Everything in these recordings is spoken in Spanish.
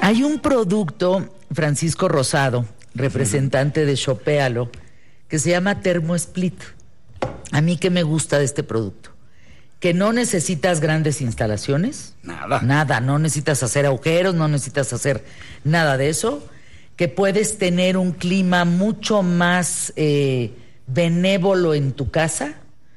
Hay un producto, Francisco Rosado, representante de Shopéalo, que se llama TermoSplit. A mí, ¿qué me gusta de este producto? Que no necesitas grandes instalaciones. Nada, no necesitas hacer agujeros, no necesitas hacer nada de eso. Que puedes tener un clima mucho más benévolo en tu casa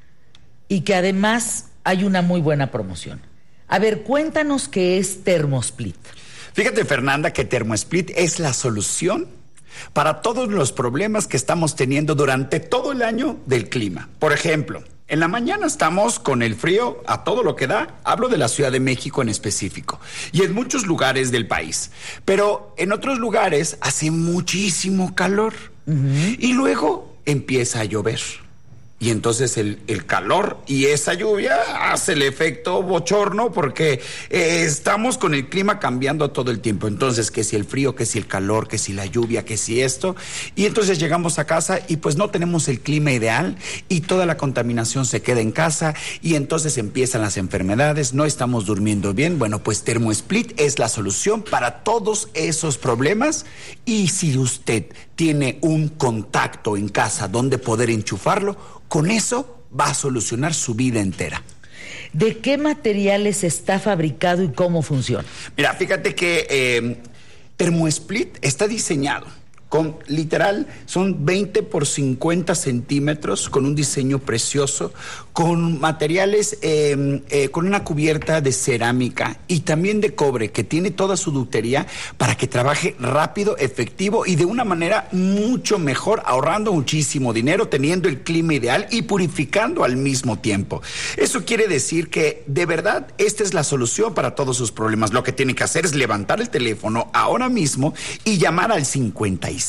y que además hay una muy buena promoción. A ver, cuéntanos qué es TermoSplit. Fíjate, Fernanda, que TermoSplit es la solución para todos los problemas que estamos teniendo durante todo el año del clima. Por ejemplo, en la mañana estamos con el frío a todo lo que da. Hablo de la Ciudad de México en específico y en muchos lugares del país. Pero en otros lugares hace muchísimo calor. Y luego empieza a llover. Y entonces el calor y esa lluvia hace el efecto bochorno porque estamos con el clima cambiando todo el tiempo. Entonces, que si el frío, que si el calor, que si la lluvia, que si esto. Y entonces llegamos a casa y pues no tenemos el clima ideal y toda la contaminación se queda en casa y entonces empiezan las enfermedades, no estamos durmiendo bien. Bueno, pues TermoSplit es la solución para todos esos problemas. Y si usted tiene un contacto en casa donde poder enchufarlo, con eso va a solucionar su vida entera. ¿De qué materiales está fabricado y cómo funciona? Mira, fíjate que TermoSplit está diseñado con, literal, son 20 por 50 centímetros, con un diseño precioso, con materiales, con una cubierta de cerámica y también de cobre, que tiene toda su ductería para que trabaje rápido, efectivo y de una manera mucho mejor, ahorrando muchísimo dinero, teniendo el clima ideal y purificando al mismo tiempo. Eso quiere decir que, de verdad, esta es la solución para todos sus problemas. Lo que tiene que hacer es levantar el teléfono ahora mismo y llamar al 55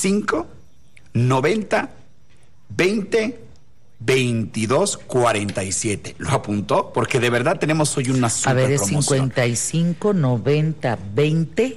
90 20 22 47. ¿Lo apuntó? Porque de verdad tenemos hoy una super promoción. A ver, es 55 90 20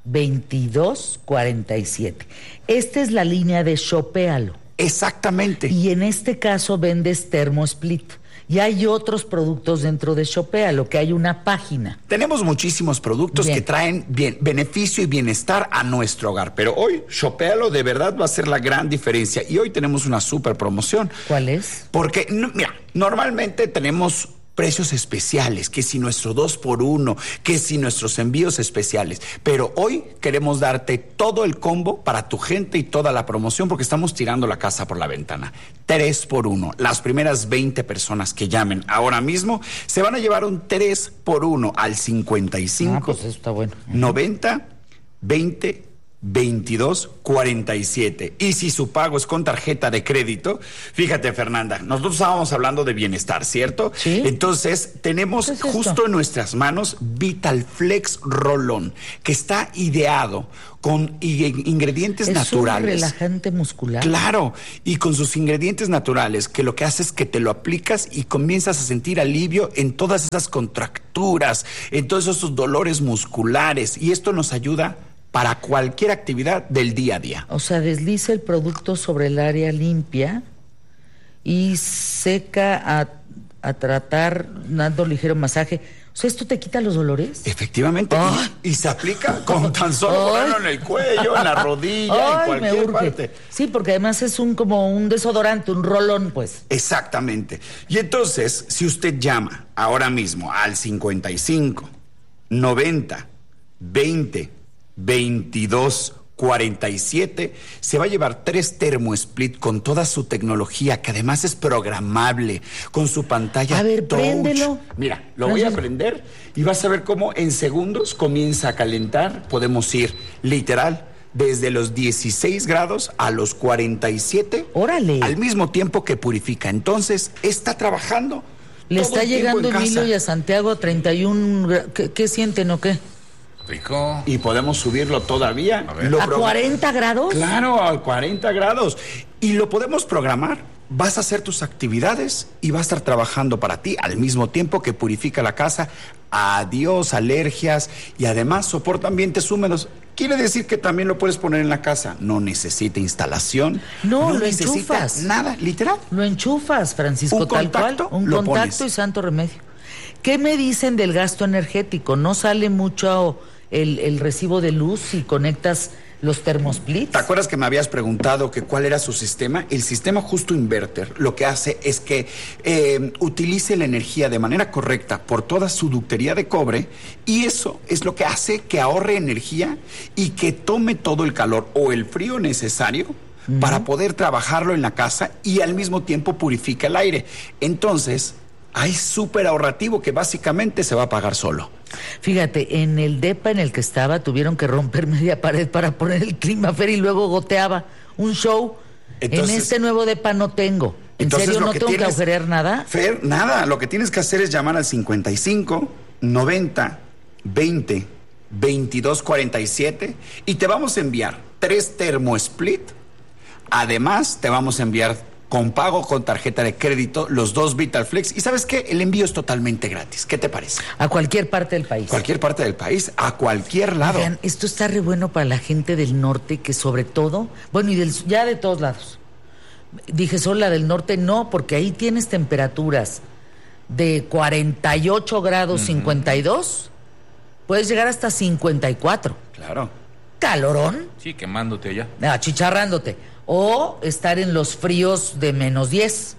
22 47. Esta es la línea de Shopéalo. Exactamente. Y en este caso vendes TermoSplit. Y hay otros productos dentro de Shopéalo, que hay una página. Tenemos muchísimos productos que traen beneficio y bienestar a nuestro hogar. Pero hoy, Shopéalo de verdad va a ser la gran diferencia. Y hoy tenemos una super promoción. ¿Cuál es? Porque, mira, normalmente tenemos precios especiales, que si nuestro 2x1, que si nuestros envíos especiales. Pero hoy queremos darte todo el combo para tu gente y toda la promoción porque estamos tirando la casa por la ventana. 3x1. Las primeras 20 personas que llamen ahora mismo se van a llevar un 3x1 al 55 pues eso está bueno. 90 20 22 47. Y si su pago es con tarjeta de crédito, fíjate, Fernanda, nosotros estábamos hablando de bienestar, ¿cierto? Sí. Entonces, tenemos justo en nuestras manos VitalFlex Roll-On, que está ideado con ingredientes naturales. Es un relajante muscular. Claro, y con sus ingredientes naturales, que lo que hace es que te lo aplicas y comienzas a sentir alivio en todas esas contracturas, en todos esos dolores musculares, y esto nos ayuda para cualquier actividad del día a día. O sea, desliza el producto sobre el área limpia y seca a tratar, dando ligero masaje. O sea, ¿esto te quita los dolores? Efectivamente. Y se aplica con tan solo ponerlo en el cuello, en la rodilla, en cualquier parte. Sí, porque además es como un desodorante, un rolón, pues. Exactamente. Y entonces, si usted llama ahora mismo al 55 90 20 22 47, se va a llevar 3 TermoSplit con toda su tecnología, que además es programable, con su pantalla. A ver, touch. préndelo. Mira, lo voy a prender y vas a ver cómo en segundos comienza a calentar. Podemos ir literal desde los 16 grados a los 47. ¡Órale! Al mismo tiempo que purifica. Entonces, está trabajando. Le está llegando Emilio y a Santiago 31. ¿Qué sienten o qué? Rico. Y podemos subirlo todavía. ¿A 40 grados? Claro, a 40 grados. Y lo podemos programar. Vas a hacer tus actividades y va a estar trabajando para ti al mismo tiempo que purifica la casa. Adiós alergias y además soporta ambientes húmedos. Quiere decir que también lo puedes poner en la casa. No necesita instalación. No lo necesita enchufas. Nada, literal. Lo enchufas, Francisco, un tal contacto, cual. Un lo contacto pones. y santo remedio. ¿Qué me dicen del gasto energético? ¿No sale mucho el recibo de luz si conectas los termosplits. ¿Te acuerdas que me habías preguntado que cuál era su sistema? El sistema justo inverter lo que hace es que utilice la energía de manera correcta por toda su ductería de cobre, y eso es lo que hace que ahorre energía y que tome todo el calor o el frío necesario para poder trabajarlo en la casa, y al mismo tiempo purifica el aire. Entonces, hay súper ahorrativo que básicamente se va a pagar solo. Fíjate, en el depa en el que estaba tuvieron que romper media pared para poner el clima, Fer, y luego goteaba. Un show. Entonces, en este nuevo depa no tengo. ¿En serio no tengo que agujerear nada? Fer, nada. Lo que tienes que hacer es llamar al 55 90 20 22 47 y te vamos a enviar 3 termosplit. Además, te vamos a enviar con pago con tarjeta de crédito los 2 Vitalflex. Y ¿sabes qué? El envío es totalmente gratis. ¿Qué te parece? A cualquier parte del país. Cualquier parte del país, a cualquier lado. Oigan, esto está re bueno para la gente del norte, que sobre todo, bueno, y ya de todos lados. Dije solo la del norte, no, porque ahí tienes temperaturas de 48 grados, 52, puedes llegar hasta 54. Claro. Calorón. Sí, quemándote allá. Achicharrándote. O estar en los fríos de -10,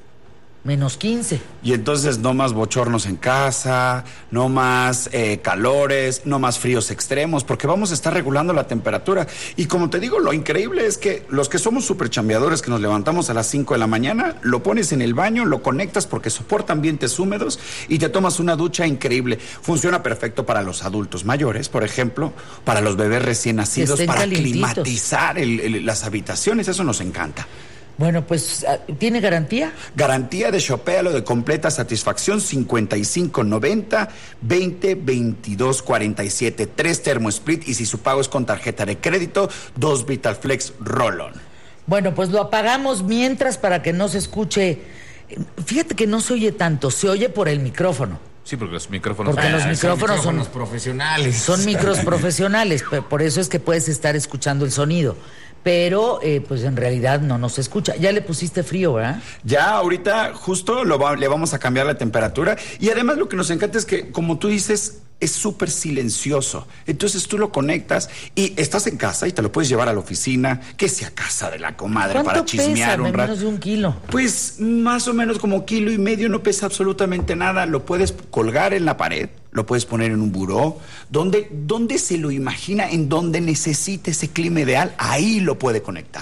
-15. Y entonces no más bochornos en casa, no más calores, no más fríos extremos, porque vamos a estar regulando la temperatura. Y como te digo, lo increíble es que los que somos súper chambeadores, que nos levantamos a las 5 de la mañana, lo pones en el baño, lo conectas porque soporta ambientes húmedos y te tomas una ducha increíble. Funciona perfecto para los adultos mayores, por ejemplo, para los bebés recién nacidos, para climatizar las habitaciones. Eso nos encanta. Bueno, pues, ¿tiene garantía? Garantía de Shopéalo de completa satisfacción, 55 90 20 22 47, 3 termosplit, y si su pago es con tarjeta de crédito, 2 Vitalflex Roll-On. Bueno, pues lo apagamos mientras para que no se escuche. Fíjate que no se oye tanto, se oye por el micrófono. Sí, porque los micrófonos... Porque los micrófonos son profesionales. Son micros profesionales, por eso es que puedes estar escuchando el sonido. Pero, pues en realidad no nos escucha. Ya le pusiste frío, ¿verdad? Ya, ahorita justo le vamos a cambiar la temperatura. Y además lo que nos encanta es que, como tú dices, es súper silencioso. Entonces tú lo conectas y estás en casa y te lo puedes llevar a la oficina, que sea casa de la comadre, para chismear un rato. Menos de 1 kilo. Pues más o menos como 1,5 kilos, no pesa absolutamente nada. Lo puedes colgar en la pared, lo puedes poner en un buró, donde se lo imagina, en donde necesite ese clima ideal, ahí lo puede conectar.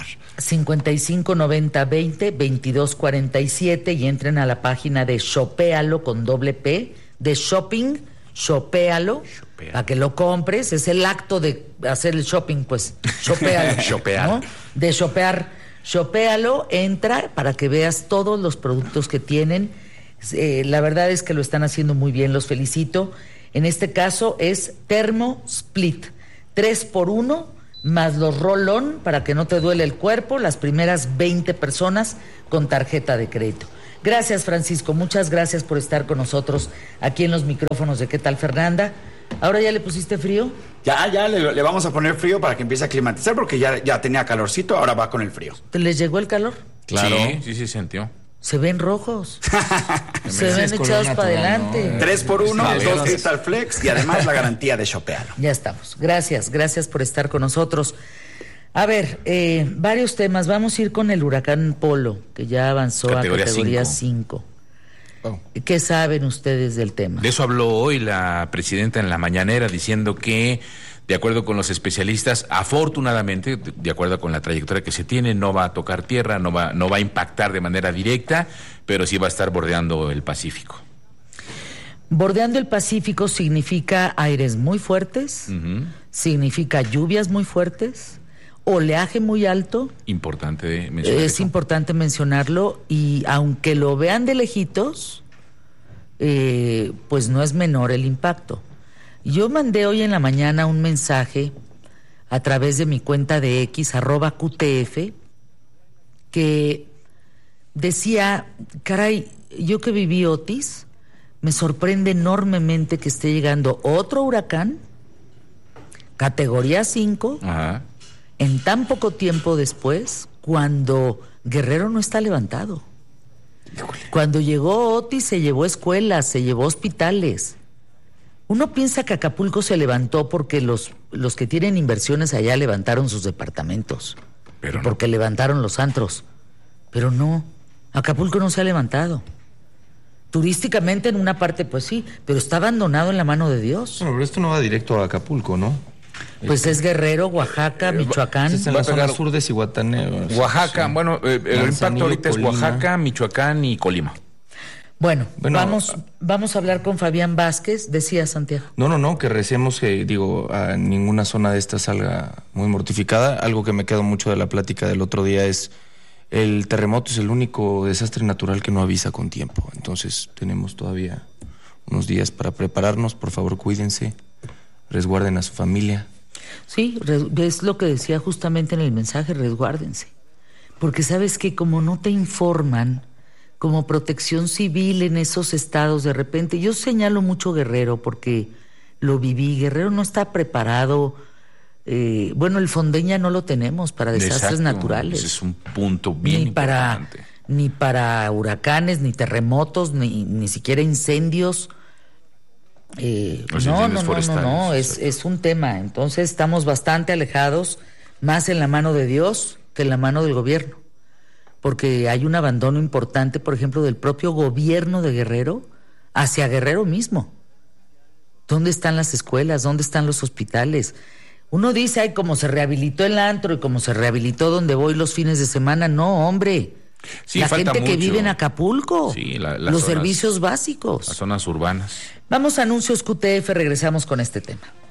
55 90 20 22 47 y entren a la página de Shopéalo con doble P, de shopping, Shopéalo, para que lo compres. Es el acto de hacer el shopping, pues. Shopéalo. Shopear. ¿No? De shopear. Shopéalo, entra para que veas todos los productos que tienen. La verdad es que lo están haciendo muy bien, los felicito. En este caso es Termosplit, 3x1 más los roll-on para que no te duele el cuerpo, las primeras 20 personas con tarjeta de crédito. Gracias, Francisco, muchas gracias por estar con nosotros aquí en los micrófonos de ¿Qué tal, Fernanda? ¿Ahora ya le pusiste frío? Ya le vamos a poner frío para que empiece a climatizar, porque ya tenía calorcito, ahora va con el frío. ¿Les llegó el calor? Claro. Sí, sintió. Se ven rojos. Se ven echados para adelante. 3x1, 2 Vitalflex y además la garantía de Shopéalo. Ya estamos. Gracias por estar con nosotros. A ver, varios temas. Vamos a ir con el huracán Polo, que ya avanzó a categoría 5. Oh. ¿Qué saben ustedes del tema? De eso habló hoy la presidenta en la mañanera, diciendo que, de acuerdo con los especialistas, afortunadamente, de acuerdo con la trayectoria que se tiene, no va a tocar tierra, no va a impactar de manera directa, pero sí va a estar bordeando el Pacífico. Bordeando el Pacífico significa aires muy fuertes, significa lluvias muy fuertes, oleaje muy alto. Importante mencionar Es eso. importante mencionarlo, y aunque lo vean de lejitos, pues no es menor el impacto. Yo mandé hoy en la mañana un mensaje a través de mi cuenta de X, @QTF, que decía, caray, yo que viví Otis, me sorprende enormemente que esté llegando otro huracán, categoría 5, Ajá. en tan poco tiempo después, cuando Guerrero no está levantado. Híjole. Cuando llegó Otis se llevó escuelas, se llevó hospitales. Uno piensa que Acapulco se levantó porque los los que tienen inversiones allá levantaron sus departamentos. Pero porque levantaron los antros. Pero no, Acapulco no se ha levantado. Turísticamente en una parte pues sí, pero está abandonado en la mano de Dios. Bueno, pero esto no va directo a Acapulco, ¿no? Pues es Guerrero, Oaxaca, Michoacán. Es en la zona sur de Zihuatanejo. Oaxaca, sí. bueno, el impacto ahorita Colima. es Oaxaca, Michoacán y Colima. Bueno, vamos a hablar con Fabián Vázquez, decía Santiago. No, que recemos que, a ninguna zona de esta salga muy mortificada. Algo que me quedó mucho de la plática del otro día es el terremoto es el único desastre natural que no avisa con tiempo. Entonces tenemos todavía unos días para prepararnos. Por favor, cuídense, resguarden a su familia. Sí, es lo que decía justamente en el mensaje, resguárdense. Porque sabes que como no te informan, como Protección Civil en esos estados, de repente, yo señalo mucho Guerrero porque lo viví, Guerrero no está preparado, bueno, el Fondeña no lo tenemos para desastres naturales. Ese es un punto bien importante. Ni para huracanes, ni terremotos, ni siquiera incendios. No, es un tema. Entonces estamos bastante alejados, más en la mano de Dios que en la mano del gobierno. Porque hay un abandono importante, por ejemplo, del propio gobierno de Guerrero hacia Guerrero mismo. ¿Dónde están las escuelas? ¿Dónde están los hospitales? Uno dice, ay, como se rehabilitó el antro y como se rehabilitó donde voy los fines de semana. No, hombre. Sí, la falta gente que mucho. vive en Acapulco. Sí, las los zonas, servicios básicos. Las zonas urbanas. Vamos a anuncios QTF, regresamos con este tema.